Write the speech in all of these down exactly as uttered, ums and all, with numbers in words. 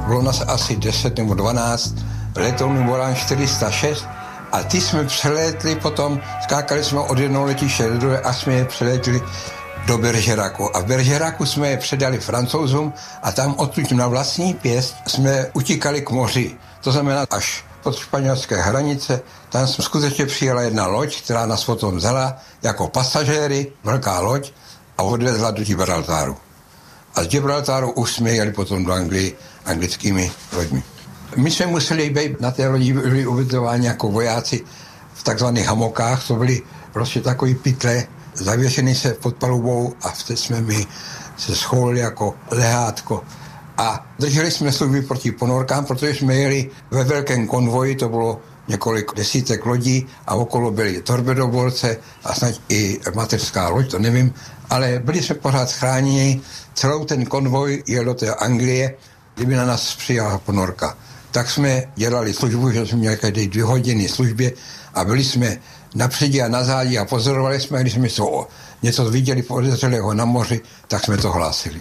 Bylo nás asi deset nebo dvanáct, letounů Morán čtyři sta šest a ty jsme přelétli potom, skákali jsme od jednoho letiště do druhé a jsme je přelétli do Bergeracu. A v Bergeracu jsme je předali Francouzům a tam odtud na vlastní pěst jsme utíkali k moři. To znamená až pod španělské hranice, tam jsme skutečně přijela jedna loď, která nás potom vzala jako pasažéry, velká loď, a odvezla do Gibraltaru. A z Gibraltaru už jsme jeli potom do Anglii anglickými loďmi. My jsme museli být na té lodi, byli ubytováni jako vojáci v takzvaných hamokách, to byly prostě takový pytle, zavěšený se pod palubou a vtedy jsme my se scholili jako lehátko. A drželi jsme služby proti ponorkám, protože jsme jeli ve velkém konvoji, to bylo několik desítek lodí a okolo byly torpedoborce a snad i mateřská loď, to nevím, ale byli jsme pořád chráněni. Celou ten konvoj jel do té Anglie, kdyby na nás přijala ponorka. Tak jsme dělali službu, že jsme měli každé dvě hodiny službě a byli jsme napředí a na zádi a pozorovali jsme, když jsme něco viděli podezřelého na moři, tak jsme to hlásili.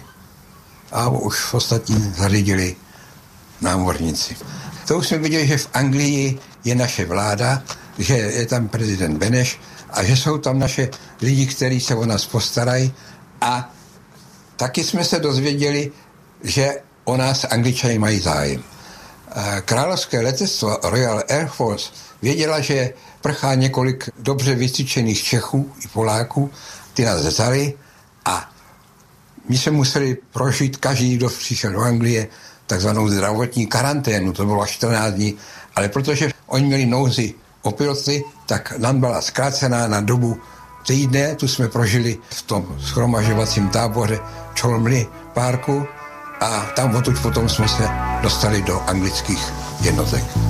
A už ostatní zařídili námořníci. To už jsme viděli, že v Anglii je naše vláda, že je tam prezident Beneš a že jsou tam naše lidi, kteří se o nás postarají. A taky jsme se dozvěděli, že o nás Angličani mají zájem. Královské letectvo Royal Air Force věděla, že prchá několik dobře vycvičených Čechů i Poláků, ty nás vzali a my jsme museli prožít, každý, kdo přišel do Anglie, takzvanou zdravotní karanténu, to bylo čtrnáct dní, ale protože oni měli nouzi o piloty, tak nám byla zkrácená na dobu týdne, tu jsme prožili v tom shromažďovacím táboře Cholmondeley Parku a tam odtud potom jsme se dostali do anglických jednotek.